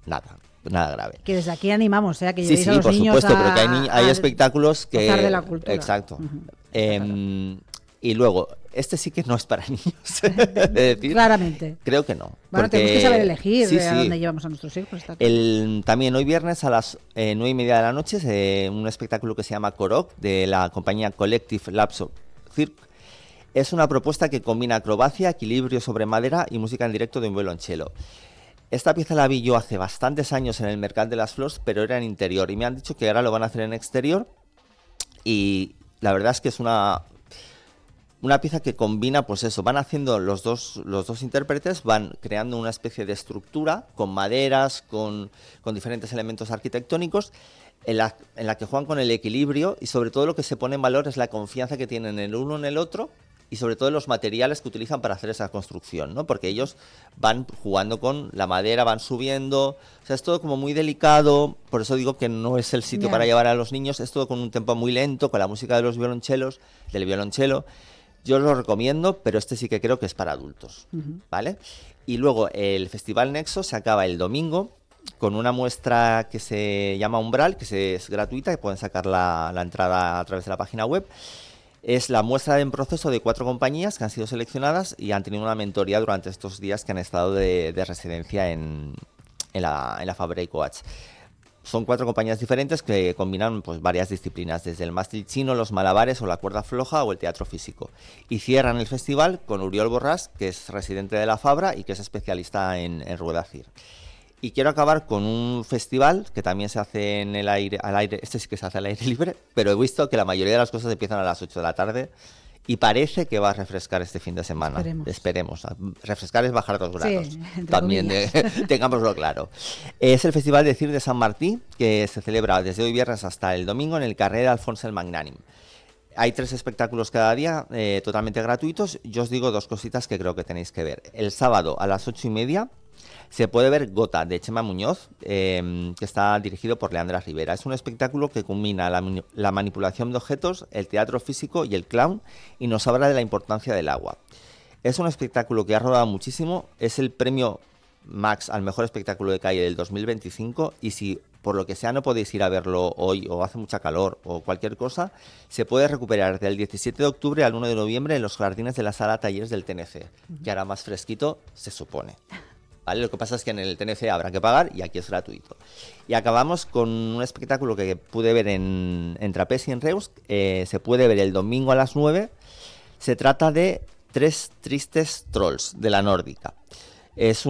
nada grave. Que desde aquí animamos, que sí, llevéis a los por niños supuesto, pero que hay espectáculos que... gozar de la cultura. Exacto. Claro. Y luego, este sí que no es para niños. de decir, claramente. Creo que no. Bueno, porque... tenemos que saber elegir a sí. dónde llevamos a nuestros hijos. Está claro. También hoy viernes a las 9:30 de la noche, un espectáculo que se llama Korok, de la compañía Collective Lapso Cirque. Es una propuesta que combina acrobacia, equilibrio sobre madera y música en directo de un violonchelo. Esta pieza la vi yo hace bastantes años en el Mercat de las Flors, pero era en interior. Y me han dicho que ahora lo van a hacer en exterior. Y la verdad es que es una pieza que combina, pues eso, van haciendo los dos intérpretes, van creando una especie de estructura con maderas, con diferentes elementos arquitectónicos, en la que juegan con el equilibrio, y sobre todo lo que se pone en valor es la confianza que tienen el uno en el otro, y sobre todo los materiales que utilizan para hacer esa construcción, ¿no? Porque ellos van jugando con la madera, van subiendo, o sea, es todo como muy delicado, por eso digo que no es el sitio para llevar a los niños, es todo con un tempo muy lento, con la música de los violonchelos, del violonchelo. Yo lo recomiendo, pero este sí que creo que es para adultos, ¿vale? Y luego el Festival Nexo se acaba el domingo con una muestra que se llama Umbral, que es gratuita, que pueden sacar la entrada a través de la página web. Es la muestra en proceso de 4 compañías que han sido seleccionadas y han tenido una mentoría durante estos días que han estado de residencia en la Fabra y Coats. Son 4 compañías diferentes que combinan pues varias disciplinas, desde el mástil chino, los malabares o la cuerda floja o el teatro físico. Y cierran el festival con Uriol Borràs, que es residente de la Fabra y que es especialista en rueda CIR. Y quiero acabar con un festival que también se hace al aire, este sí que se hace al aire libre, pero he visto que la mayoría de las cosas empiezan a las 8 de la tarde y parece que va a refrescar este fin de semana. Esperemos. Refrescar es bajar 2 grados. Sí, también tengámoslo claro. Es el Festival de CIR de Sant Martí, que se celebra desde hoy viernes hasta el domingo en el carrer de Alfons el Magnànim. Hay 3 espectáculos cada día, totalmente gratuitos. Yo os digo 2 cositas que creo que tenéis que ver. El sábado a las 8:30 se puede ver Gota, de Chema Muñoz, que está dirigido por Leandra Rivera. Es un espectáculo que combina la manipulación de objetos, el teatro físico y el clown, y nos habla de la importancia del agua. Es un espectáculo que ha rodado muchísimo, es el premio Max al mejor espectáculo de calle del 2025, y si por lo que sea no podéis ir a verlo hoy o hace mucha calor o cualquier cosa, se puede recuperar del 17 de octubre al 1 de noviembre en los jardines de la sala talleres del TNC, que hará más fresquito, se supone. ¿Vale? Lo que pasa es que en el TNC habrá que pagar y aquí es gratuito. Y acabamos con un espectáculo que pude ver en Trapez y en Reus, se puede ver el domingo a las 9. Se trata de 3 tristes trolls de la nórdica. Es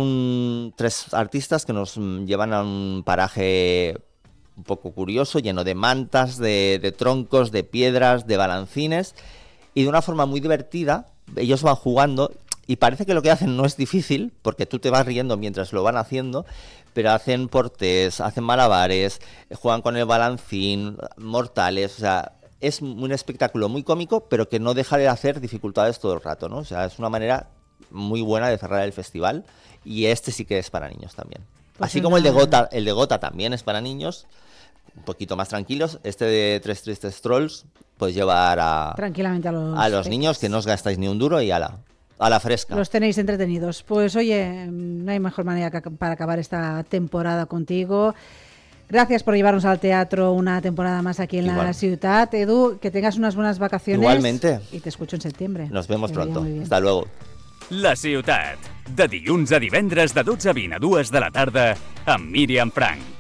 3 artistas que nos llevan a un paraje un poco curioso, lleno de mantas, de troncos, de piedras, de balancines, y de una forma muy divertida. Ellos van jugando y parece que lo que hacen no es difícil, porque tú te vas riendo mientras lo van haciendo, pero hacen portés, hacen malabares, juegan con el balancín, mortales, o sea, es un espectáculo muy cómico, pero que no deja de hacer dificultades todo el rato, ¿no? O sea, es una manera muy buena de cerrar el festival, y este sí que es para niños también. Pues así como el de Gota también es para niños, un poquito más tranquilos. Este de 3 tristes trolls, pues llevar tranquilamente a los niños, que no os gastáis ni un duro, y a la fresca. Los tenéis entretenidos. Pues oye, no hay mejor manera para acabar esta temporada contigo. Gracias por llevarnos al teatro una temporada más aquí en la ciudad. Edu, que tengas unas buenas vacaciones. Igualmente. Y te escucho en septiembre. Nos vemos pronto. Hasta luego. La ciutat, de dilluns a divendres de 12 a 20 a 2 de la tarda amb Míriam Frank.